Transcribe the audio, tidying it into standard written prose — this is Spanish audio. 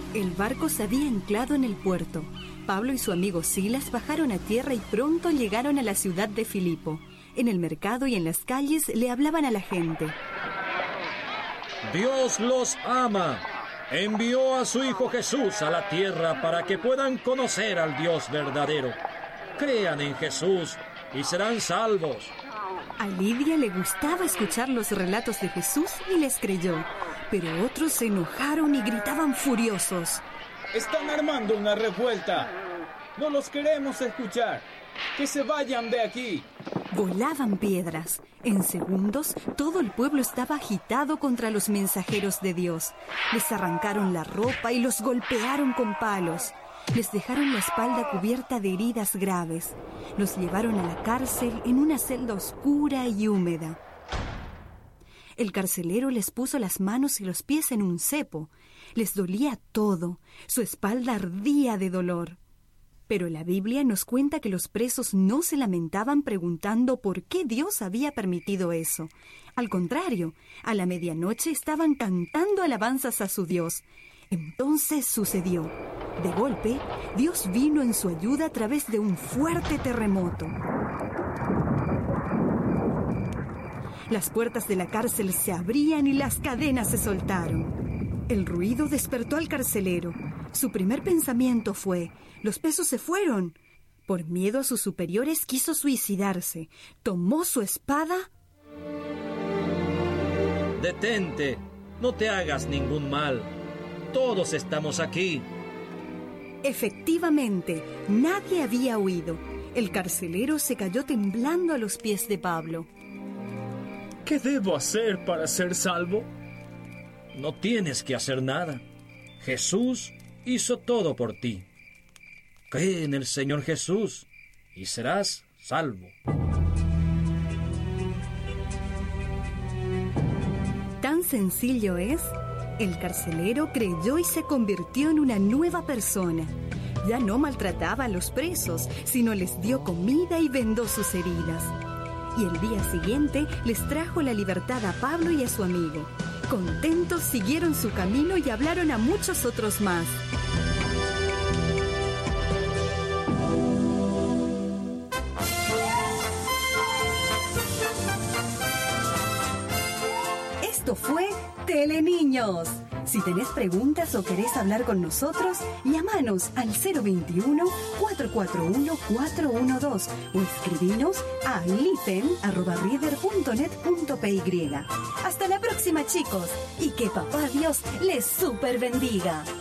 El barco se había anclado en el puerto. Pablo y su amigo Silas bajaron a tierra y pronto llegaron a la ciudad de Filipo. En el mercado y en las calles le hablaban a la gente. Dios los ama. Envió a su Hijo Jesús a la tierra para que puedan conocer al Dios verdadero. Crean en Jesús y serán salvos. A Lidia le gustaba escuchar los relatos de Jesús y les creyó. Pero otros se enojaron y gritaban furiosos. Están armando una revuelta. No los queremos escuchar. ¡Que se vayan de aquí! Volaban piedras. En segundos, todo el pueblo estaba agitado contra los mensajeros de Dios. Les arrancaron la ropa y los golpearon con palos. Les dejaron la espalda cubierta de heridas graves. Los llevaron a la cárcel en una celda oscura y húmeda. El carcelero les puso las manos y los pies en un cepo. Les dolía todo. Su espalda ardía de dolor. Pero la Biblia nos cuenta que los presos no se lamentaban preguntando por qué Dios había permitido eso. Al contrario, a la medianoche estaban cantando alabanzas a su Dios. Entonces sucedió. De golpe, Dios vino en su ayuda a través de un fuerte terremoto. Las puertas de la cárcel se abrían y las cadenas se soltaron. El ruido despertó al carcelero. Su primer pensamiento fue: los presos se fueron. Por miedo a sus superiores quiso suicidarse. Tomó su espada. Detente, no te hagas ningún mal. Todos estamos aquí. Efectivamente, nadie había huido. El carcelero se cayó temblando a los pies de Pablo. ¿Qué debo hacer para ser salvo? No tienes que hacer nada. Jesús hizo todo por ti. Cree en el Señor Jesús y serás salvo. Tan sencillo es. El carcelero creyó y se convirtió en una nueva persona. Ya no maltrataba a los presos, sino les dio comida y vendó sus heridas. Y el día siguiente les trajo la libertad a Pablo y a su amigo. Contentos siguieron su camino y hablaron a muchos otros más. Esto fue Teleniños. Si tenés preguntas o querés hablar con nosotros, llámanos al 021-441-412 o escribinos a lipen@reader.net.py. Hasta la próxima, chicos, y que Papá Dios les super bendiga.